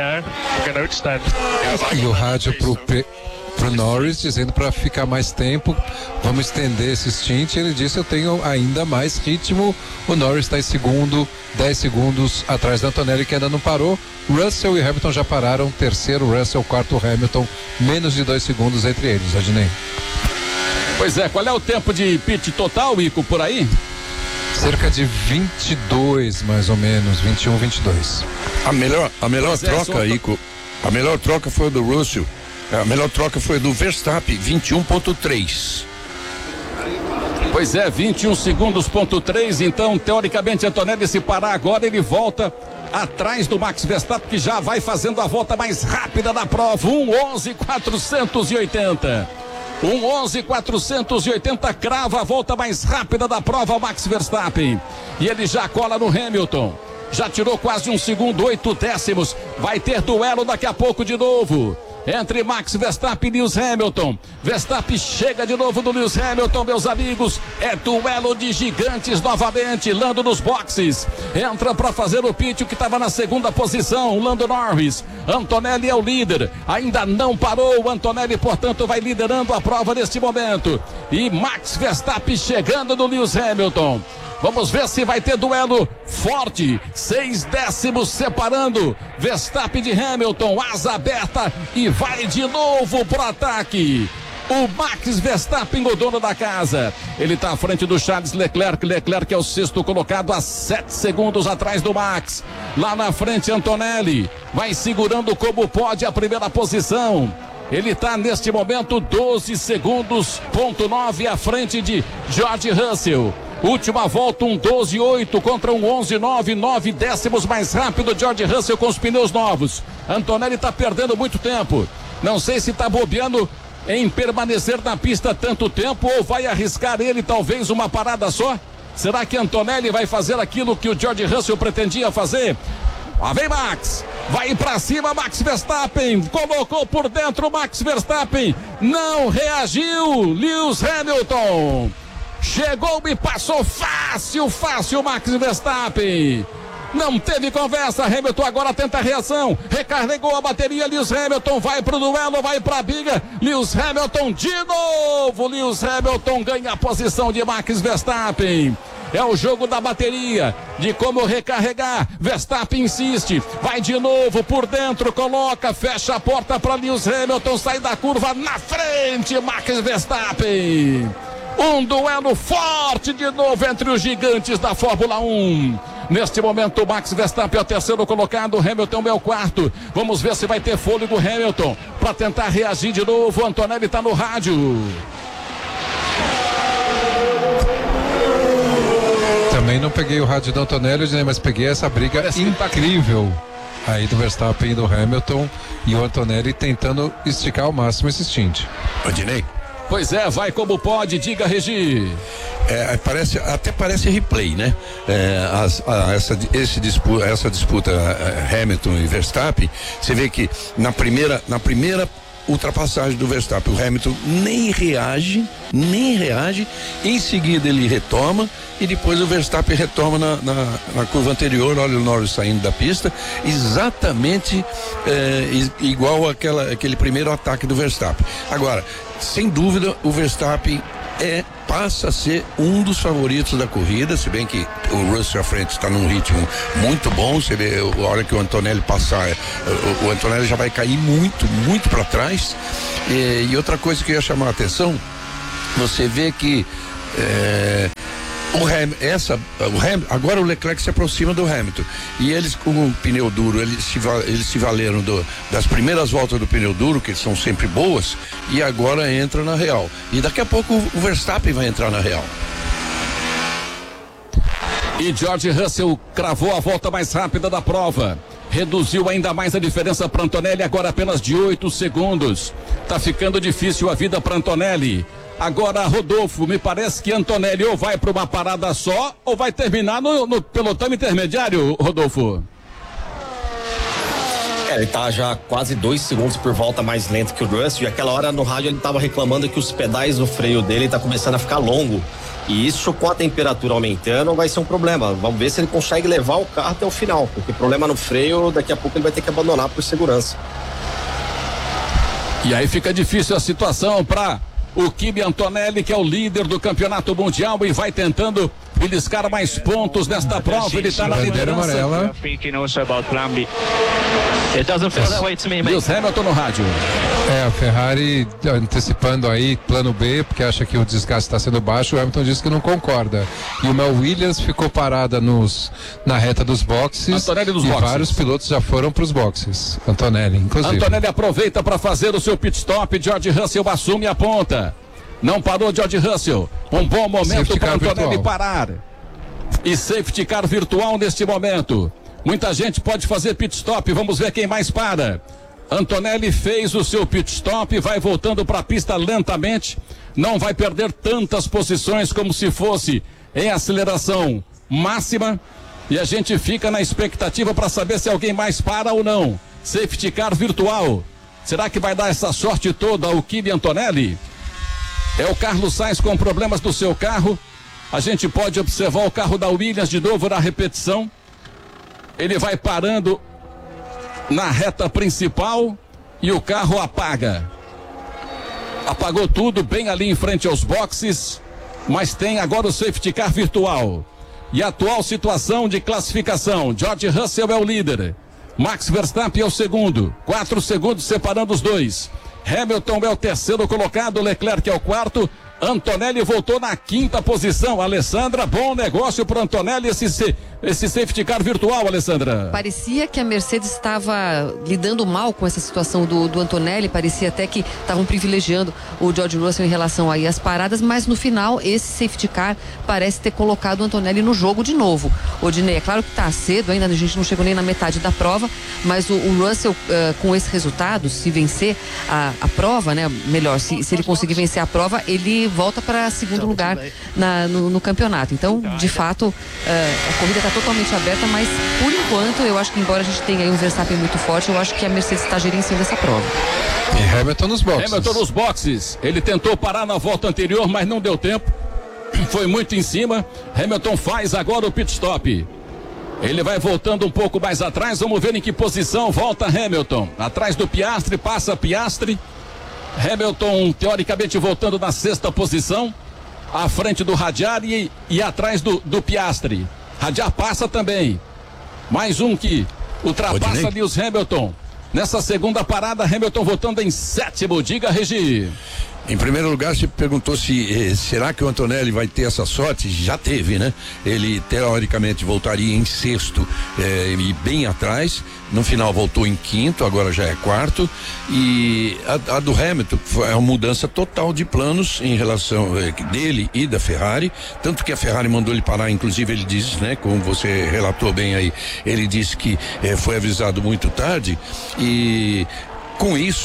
E o rádio pro Norris dizendo para ficar mais tempo, vamos estender esse stint. Ele disse: eu tenho ainda mais ritmo. O Norris está em segundo, 10 segundos atrás da Antonelli, que ainda não parou. Russell e Hamilton já pararam, terceiro Russell, quarto Hamilton, menos de 2 segundos entre eles, Adnei. Pois é, qual é o tempo de pit total, Ico, por aí? Cerca de 22, mais ou menos, 21, 22. A melhor troca, Ico, a melhor troca foi do Russell. A melhor troca foi do Verstappen, 21,3. Pois é, 21 segundos,3. Então, teoricamente, Antonelli, se parar agora, ele volta atrás do Max Verstappen, que já vai fazendo a volta mais rápida da prova. 1:11,480. 1:11,480 crava a volta mais rápida da prova, Max Verstappen. E ele já cola no Hamilton. Já tirou quase 1 segundo, 8 décimos. Vai ter duelo daqui a pouco de novo entre Max Verstappen e Lewis Hamilton. Verstappen chega de novo do Lewis Hamilton, meus amigos. É duelo de gigantes novamente. Lando nos boxes. Entra para fazer o pit, o que estava na segunda posição, Lando Norris. Antonelli é o líder. Ainda não parou. O Antonelli, portanto, vai liderando a prova neste momento. E Max Verstappen chegando do Lewis Hamilton. Vamos ver se vai ter duelo forte. 6 décimos separando Verstappen de Hamilton. Asa aberta e vai de novo pro ataque. O Max Verstappen, o dono da casa. Ele está à frente do Charles Leclerc. Leclerc é o sexto colocado, a 7 segundos atrás do Max. Lá na frente, Antonelli vai segurando como pode a primeira posição. Ele está neste momento 12 segundos,9 à frente de George Russell. Última volta, 1:12,8 contra 1:11,9, 9 décimos mais rápido George Russell com os pneus novos. Antonelli está perdendo muito tempo. Não sei se está bobeando em permanecer na pista tanto tempo ou vai arriscar ele talvez uma parada só. Será que Antonelli vai fazer aquilo que o George Russell pretendia fazer? Lá vem Max, vai pra cima Max Verstappen, colocou por dentro Max Verstappen, não reagiu Lewis Hamilton. Chegou e passou fácil Max Verstappen. Não teve conversa, Hamilton agora tenta a reação, recarregou a bateria, Lewis Hamilton vai pro duelo, vai pra briga, Lewis Hamilton de novo, Lewis Hamilton ganha a posição de Max Verstappen. É o jogo da bateria, de como recarregar. Verstappen insiste, vai de novo por dentro, coloca, fecha a porta para Lewis Hamilton, sai da curva na frente, Max Verstappen. Um duelo forte de novo entre os gigantes da Fórmula 1. Neste momento, Max Verstappen é o terceiro colocado, Hamilton é o quarto. Vamos ver se vai ter fôlego Hamilton para tentar reagir de novo. Antonelli está no rádio. Também não peguei o rádio do Antonelli, né, mas peguei essa briga incrível aí do Verstappen e do Hamilton, e o Antonelli tentando esticar ao máximo esse stint. Odinei, Pois é, vai como pode, diga, Regi. Até parece replay, né? Essa disputa Hamilton e Verstappen, você vê que na primeira ultrapassagem do Verstappen, o Hamilton nem reage, em seguida ele retoma e depois o Verstappen retoma na curva anterior. Olha o Norris saindo da pista, exatamente igual aquele primeiro ataque do Verstappen. Agora, sem dúvida, o Verstappen passa a ser um dos favoritos da corrida, se bem que o Russell à frente está num ritmo muito bom. Você vê, a hora que o Antonelli passar, o Antonelli já vai cair muito para trás. E outra coisa que eu ia chamar a atenção, você vê que agora o Leclerc se aproxima do Hamilton e eles, com o pneu duro, eles se valeram das primeiras voltas do pneu duro, que são sempre boas, e agora entra na real, e daqui a pouco o Verstappen vai entrar na real. E George Russell cravou a volta mais rápida da prova, reduziu ainda mais a diferença para Antonelli, agora apenas de 8 segundos. Tá ficando difícil a vida para Antonelli. Agora, Rodolfo, me parece que Antonelli ou vai para uma parada só ou vai terminar no pelotão intermediário, Rodolfo. Ele tá já quase 2 segundos por volta mais lento que o Russell, e aquela hora no rádio ele tava reclamando que os pedais do freio dele tá começando a ficar longo, e isso, com a temperatura aumentando, vai ser um problema. Vamos ver se ele consegue levar o carro até o final, porque problema no freio, daqui a pouco ele vai ter que abandonar por segurança. E aí fica difícil a situação para o Kimi Antonelli, que é o líder do campeonato mundial e vai tentando beliscar mais pontos nesta prova. Ele está na liderança. Lewis Hamilton no rádio. A Ferrari antecipando aí plano B, porque acha que o desgaste está sendo baixo. O Hamilton disse que não concorda. E uma Williams ficou parada na reta dos boxes. Vários pilotos já foram para os boxes. Antonelli, inclusive. Antonelli aproveita para fazer o seu pit stop. George Russell assume a ponta. Não parou George Russell. Um bom momento para Antonelli parar. E safety car virtual neste momento. Muita gente pode fazer pit stop. Vamos ver quem mais para. Antonelli fez o seu pit stop, vai voltando para a pista lentamente. Não vai perder tantas posições como se fosse em aceleração máxima. E a gente fica na expectativa para saber se alguém mais para ou não. Safety car virtual. Será que vai dar essa sorte toda ao Kimi Antonelli? É o Carlos Sainz com problemas do seu carro. A gente pode observar o carro da Williams de novo na repetição. Ele vai parando na reta principal e o carro apaga. Apagou tudo bem ali em frente aos boxes, mas tem agora o safety car virtual. E a atual situação de classificação: George Russell é o líder, Max Verstappen é o segundo, 4 segundos separando os dois. Hamilton é o terceiro colocado, Leclerc é o quarto. Antonelli voltou na 5ª posição. Alessandra, bom negócio para Antonelli esse safety car virtual, Alessandra. Parecia que a Mercedes estava lidando mal com essa situação do Antonelli, parecia até que estavam privilegiando o George Russell em relação aí às paradas, mas no final esse safety car parece ter colocado o Antonelli no jogo de novo. Odinei, é claro que está cedo ainda, a gente não chegou nem na metade da prova, mas o Russell com esse resultado, se vencer a prova, né, melhor, se ele conseguir vencer a prova, ele volta para segundo lugar no campeonato. Então, de fato, a corrida está totalmente aberta, mas por enquanto eu acho que, embora a gente tenha aí um Verstappen muito forte, eu acho que a Mercedes está gerenciando essa prova. E Hamilton nos boxes. Hamilton nos boxes. Ele tentou parar na volta anterior, mas não deu tempo. Foi muito em cima. Hamilton faz agora o pit stop. Ele vai voltando um pouco mais atrás. Vamos ver em que posição volta Hamilton. Atrás do Piastri, passa Piastri. Hamilton, teoricamente, voltando na 6ª posição, à frente do Hadjar e atrás do Piastri. Hadjar passa também. Mais um que ultrapassa Lewis Hamilton. Nessa segunda parada, Hamilton voltando em 7º. Diga, Regi. Em primeiro lugar, se perguntou se será que o Antonelli vai ter essa sorte? Já teve, né? Ele teoricamente voltaria em 6º e bem atrás. No final voltou em 5º, agora já é 4º. E a do Hamilton é uma mudança total de planos em relação dele e da Ferrari. Tanto que a Ferrari mandou ele parar, inclusive ele disse, né? Como você relatou bem aí, ele disse que foi avisado muito tarde. E com isso,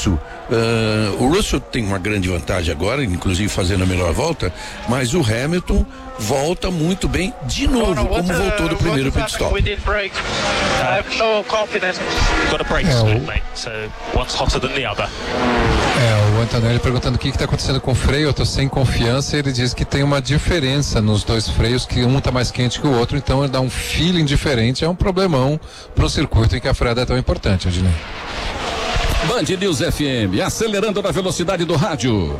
O Russell tem uma grande vantagem agora, inclusive fazendo a melhor volta, mas o Hamilton volta muito bem de novo, como voltou do primeiro pit stop. O Antonelli perguntando o que está acontecendo com o freio. Eu estou sem confiança. Ele diz que tem uma diferença nos dois freios, que um está mais quente que o outro, então ele dá um feeling diferente. É um problemão para o circuito em que a freada é tão importante, Adinei. Band News FM, acelerando na velocidade do rádio.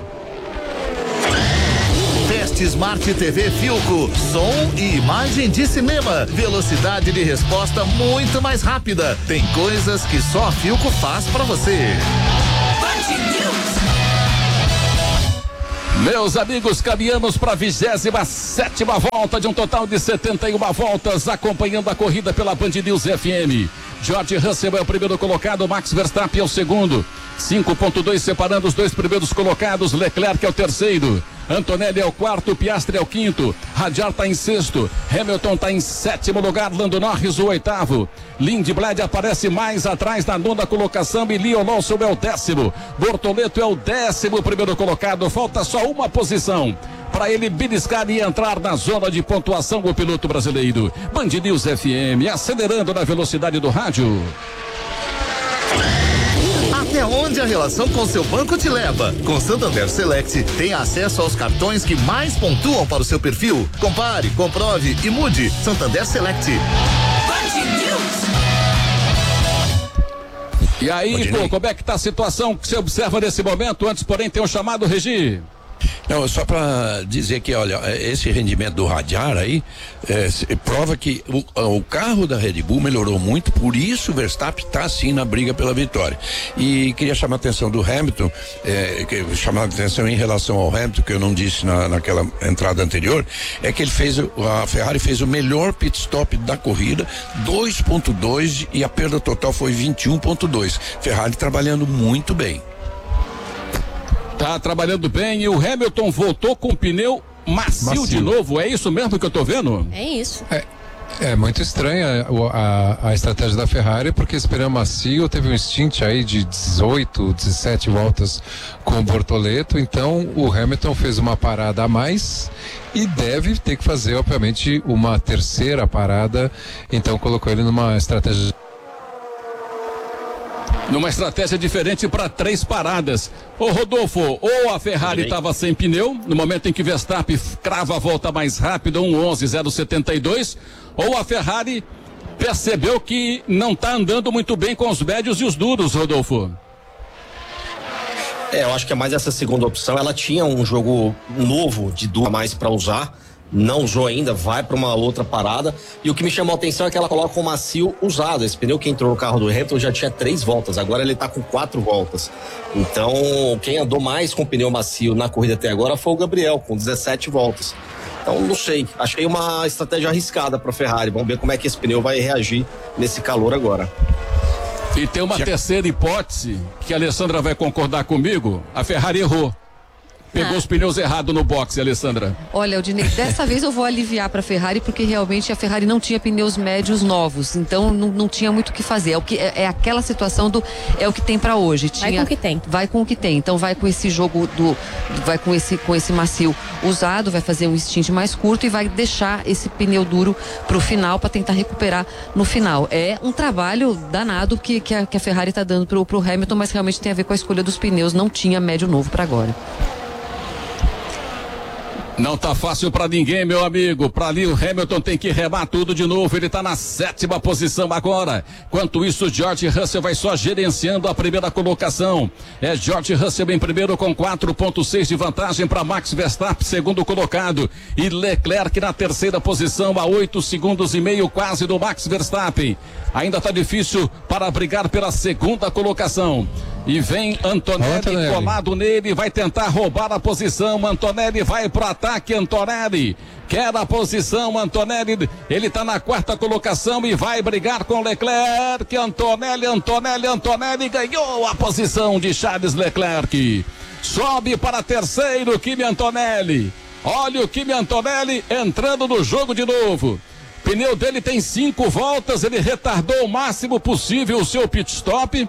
Teste Smart TV Philco, som e imagem de cinema, velocidade de resposta muito mais rápida. Tem coisas que só a Philco faz pra você. Meus amigos, caminhamos para a 27ª volta de um total de 71 voltas, acompanhando a corrida pela Band News FM. George Russell é o primeiro colocado, Max Verstappen é o segundo. 5.2 separando os dois primeiros colocados, Leclerc é o terceiro. Antonelli é o quarto, Piastri é o quinto, Hadjar está em sexto, Hamilton está em sétimo lugar, Lando Norris o oitavo, Lindblad aparece mais atrás na nona colocação e Leon Lawson é o décimo, Bortoleto é o 11º colocado, falta só uma posição para ele beliscar e entrar na zona de pontuação o piloto brasileiro. Band News FM, acelerando na velocidade do rádio. Até onde a relação com seu banco te leva? Com Santander Select, tem acesso aos cartões que mais pontuam para o seu perfil. Compare, comprove e mude. Santander Select. E aí, pô, como é que tá a situação que você observa nesse momento? Antes, porém, tem um chamado, Regi. Não, só para dizer que, olha, esse rendimento do Hadjar aí prova que o carro da Red Bull melhorou muito, por isso o Verstappen está assim na briga pela vitória. E queria chamar a atenção do Hamilton, chamar a atenção em relação ao Hamilton, que eu não disse naquela entrada anterior, é que a Ferrari fez o melhor pit stop da corrida, 2.2, e a perda total foi 21.2. Ferrari trabalhando muito bem. Tá trabalhando bem e o Hamilton voltou com pneu macio de novo, é isso mesmo que eu tô vendo? É isso. É muito estranha a estratégia da Ferrari, porque esse pneu macio teve um stint aí de 18, 17 voltas com o Bortoleto, então o Hamilton fez uma parada a mais e deve ter que fazer, obviamente, uma terceira parada, então colocou ele numa estratégia diferente para 3 paradas. Ô Rodolfo, ou a Ferrari estava sem pneu, no momento em que Verstappen crava a volta mais rápida, 1:11.072, ou a Ferrari percebeu que não está andando muito bem com os médios e os duros, Rodolfo. Eu acho que é mais essa segunda opção. Ela tinha um jogo novo de duro a mais para usar, não usou ainda, vai para uma outra parada. E o que me chamou a atenção é que ela coloca o macio usado. Esse pneu que entrou no carro do Hamilton já tinha 3 voltas, agora ele tá com 4 voltas. Então, quem andou mais com pneu macio na corrida até agora foi o Gabriel, com 17 voltas. Então, não sei, achei uma estratégia arriscada para a Ferrari. Vamos ver como é que esse pneu vai reagir nesse calor agora. E tem uma terceira hipótese que a Alessandra vai concordar comigo. A Ferrari errou. Pegou os pneus errados no boxe, Alessandra. Olha, Aldinei, dessa vez eu vou aliviar para a Ferrari, porque realmente a Ferrari não tinha pneus médios novos, então não tinha muito o que fazer. É aquela situação é o que tem para hoje. Vai com o que tem. Vai com o que tem. Então vai com esse jogo vai com esse macio usado, vai fazer um stint mais curto e vai deixar esse pneu duro pro final para tentar recuperar no final. É um trabalho danado que a Ferrari tá dando pro Hamilton, mas realmente tem a ver com a escolha dos pneus. Não tinha médio novo para agora. Não tá fácil pra ninguém, meu amigo. Pra ali o Hamilton tem que remar tudo de novo. Ele tá na 7ª posição agora. Enquanto isso, George Russell vai só gerenciando a primeira colocação. É George Russell em primeiro com 4.6 de vantagem para Max Verstappen, segundo colocado. E Leclerc na 3ª posição, a 8 segundos e meio quase do Max Verstappen. Ainda tá difícil para brigar pela 2ª colocação. E vem Antonelli colado nele, vai tentar roubar a posição. Antonelli vai pro ataque, Antonelli quer a posição, Antonelli, ele tá na 4ª colocação e vai brigar com Leclerc. Antonelli ganhou a posição de Charles Leclerc. Sobe para terceiro, Kimi Antonelli. Olha o Kimi Antonelli entrando no jogo de novo. O pneu dele tem 5 voltas, ele retardou o máximo possível o seu pit stop.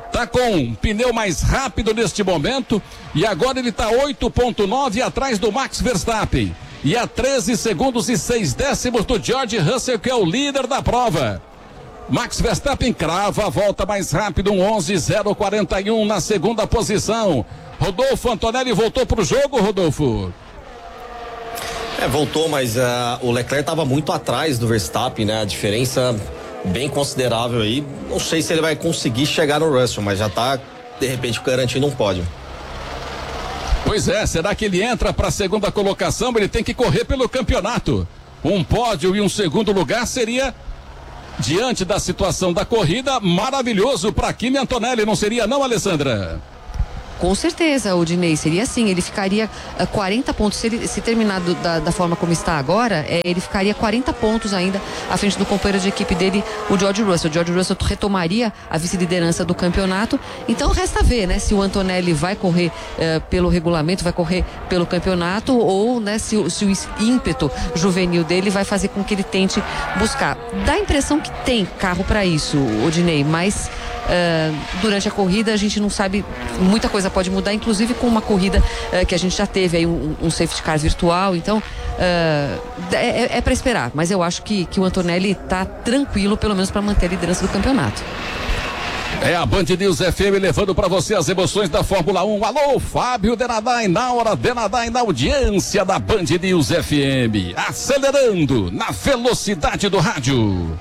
Tá com um pneu mais rápido neste momento e agora ele tá 8,9 atrás do Max Verstappen e a 13 segundos e 6 décimos do George Russell, que é o líder da prova. Max Verstappen crava a volta mais rápida, 11,041 na segunda posição. Rodolfo Antonelli voltou pro jogo, Rodolfo? Voltou, mas o Leclerc estava muito atrás do Verstappen, né? A diferença bem considerável aí. Não sei se ele vai conseguir chegar no Russell, mas já tá, de repente, garantindo um pódio. Pois é, será que ele entra para a segunda colocação? Ele tem que correr pelo campeonato. Um pódio e um segundo lugar seria, diante da situação da corrida, maravilhoso para Kimi Antonelli, não seria não, Alessandra? Com certeza, Odinei, seria assim, ele ficaria 40 pontos, se terminar da forma como está agora, ele ficaria 40 pontos ainda à frente do companheiro de equipe dele, o George Russell. O George Russell retomaria a vice-liderança do campeonato, então resta ver, né, se o Antonelli vai correr pelo regulamento, vai correr pelo campeonato, ou, né, se o ímpeto juvenil dele vai fazer com que ele tente buscar. Dá a impressão que tem carro para isso, Odinei, mas durante a corrida a gente não sabe, muita coisa pode mudar, inclusive com uma corrida que a gente já teve aí um safety car virtual, então é para esperar, mas eu acho que o Antonelli tá tranquilo, pelo menos para manter a liderança do campeonato. É a Band News FM levando para você as emoções da Fórmula 1. Alô, Fábio Denadai, na hora Denadai, na audiência da Band News FM, acelerando na velocidade do rádio.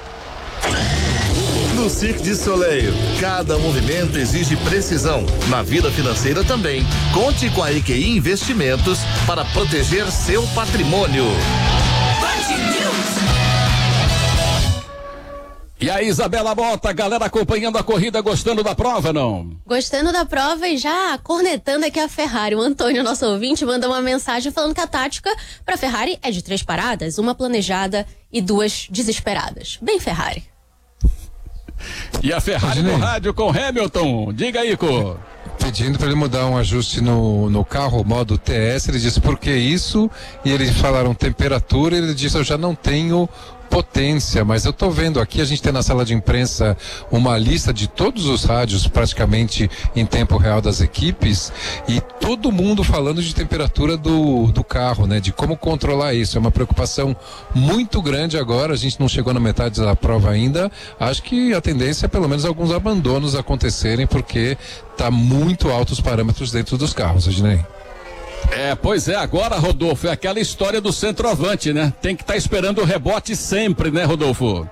No Cirque du Soleil, cada movimento exige precisão. Na vida financeira também. Conte com a EQI Investimentos para proteger seu patrimônio. E a Isabela Mota, galera acompanhando a corrida, gostando da prova, não? Gostando da prova e já cornetando aqui a Ferrari. O Antônio, nosso ouvinte, mandou uma mensagem falando que a tática para a Ferrari é de 3 paradas, uma planejada e 2 desesperadas. Bem Ferrari. E a Ferrari no rádio com Hamilton. Diga aí, Cô. Pedindo para ele mudar um ajuste no carro, modo TS. Ele disse, por que isso? E eles falaram temperatura. Ele disse, eu já não tenho potência, mas eu tô vendo aqui, a gente tem na sala de imprensa uma lista de todos os rádios praticamente em tempo real das equipes e todo mundo falando de temperatura do carro, né? De como controlar isso. É uma preocupação muito grande agora, a gente não chegou na metade da prova ainda. Acho que a tendência é pelo menos alguns abandonos acontecerem, porque tá muito altos os parâmetros dentro dos carros, Ednei. Pois é, agora, Rodolfo, é aquela história do centroavante, né? Tem que estar esperando o rebote sempre, né, Rodolfo?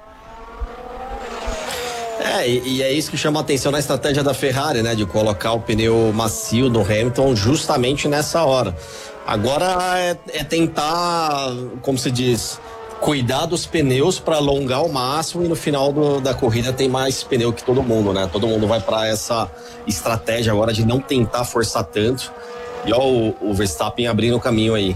E é isso que chama a atenção na estratégia da Ferrari, né? De colocar o pneu macio do Hamilton justamente nessa hora. Agora é tentar, como se diz, cuidar dos pneus para alongar ao máximo e no final da corrida tem mais pneu que todo mundo, né? Todo mundo vai para essa estratégia agora de não tentar forçar tanto. E ó, o Verstappen abrindo o caminho aí.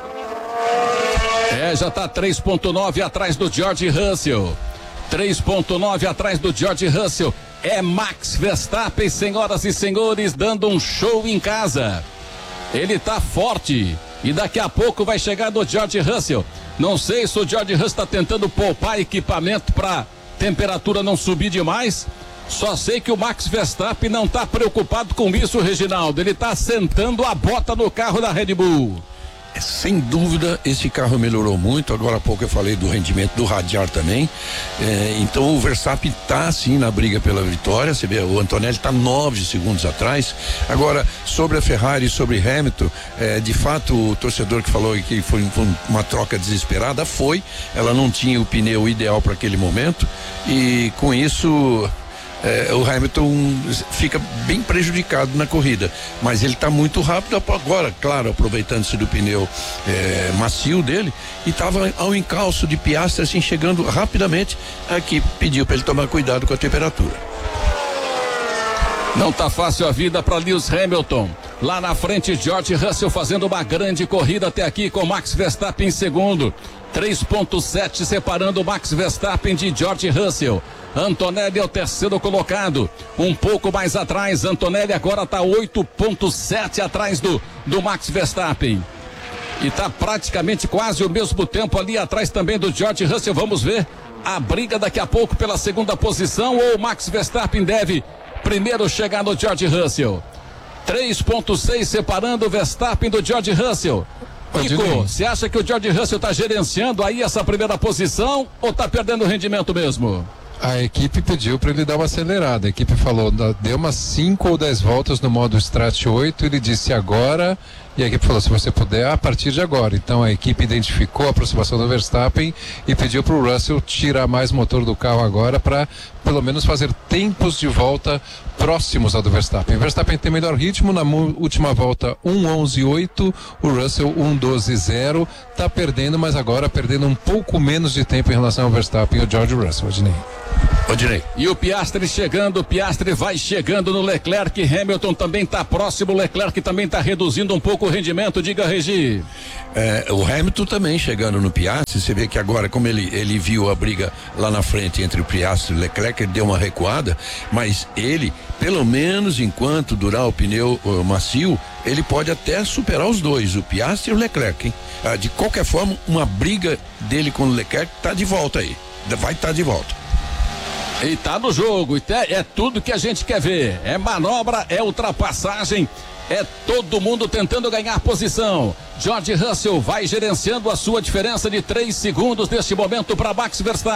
Já tá 3,9 atrás do George Russell. 3,9 atrás do George Russell. É Max Verstappen, senhoras e senhores, dando um show em casa. Ele tá forte e daqui a pouco vai chegar do George Russell. Não sei se o George Russell está tentando poupar equipamento para temperatura não subir demais. Só sei que o Max Verstappen não está preocupado com isso, Reginaldo. Ele está sentando a bota no carro da Red Bull. Sem dúvida, esse carro melhorou muito. Agora há pouco eu falei do rendimento do radiar também. Então o Verstappen está sim na briga pela vitória. Você vê, o Antonelli está 9 segundos atrás. Agora, sobre a Ferrari e sobre Hamilton, de fato, o torcedor que falou que foi uma troca desesperada, ela não tinha o pneu ideal para aquele momento. E com isso, o Hamilton fica bem prejudicado na corrida, mas ele está muito rápido agora, claro, aproveitando-se do pneu macio dele, e estava ao encalço de Piastri, assim, chegando rapidamente aqui, pediu para ele tomar cuidado com a temperatura. Não tá fácil a vida para Lewis Hamilton. Lá na frente, George Russell fazendo uma grande corrida até aqui com Max Verstappen em segundo. 3,7 separando Max Verstappen de George Russell. Antonelli é o terceiro colocado, um pouco mais atrás. Antonelli agora está 8,7 atrás do Max Verstappen. E está praticamente quase o mesmo tempo ali atrás também do George Russell. Vamos ver a briga daqui a pouco pela segunda posição, ou o Max Verstappen deve Primeiro chegando George Russell. 3,6 separando o Verstappen do George Russell. Nico, você acha que o George Russell está gerenciando aí essa primeira posição ou está perdendo rendimento mesmo? A equipe pediu para ele dar uma acelerada. A equipe falou, deu umas 5 ou 10 voltas no modo Strat 8. Ele disse agora. E a equipe falou, se você puder, a partir de agora. Então a equipe identificou a aproximação do Verstappen e pediu para o Russell tirar mais motor do carro agora para pelo menos fazer tempos de volta próximos ao do Verstappen. O Verstappen tem melhor ritmo, na última volta 1:11.8, o Russell 1:12.0, tá perdendo, mas agora perdendo um pouco menos de tempo em relação ao Verstappen e o George Russell, Odinei. E o Piastri chegando, o Piastri vai chegando no Leclerc, Hamilton também está próximo, o Leclerc também está reduzindo um pouco o rendimento, diga Regi. O Hamilton também chegando no Piastri, você vê que agora, como ele viu a briga lá na frente entre o Piastri e o Leclerc, ele deu uma recuada, mas ele, pelo menos enquanto durar o pneu macio, ele pode até superar os dois, o Piastri e o Leclerc, hein? De qualquer forma, uma briga dele com o Leclerc tá de volta aí, vai estar de volta. E tá no jogo, é tudo que a gente quer ver, é manobra, é ultrapassagem, é todo mundo tentando ganhar posição. George Russell vai gerenciando a sua diferença de 3 segundos neste momento para Max Verstappen.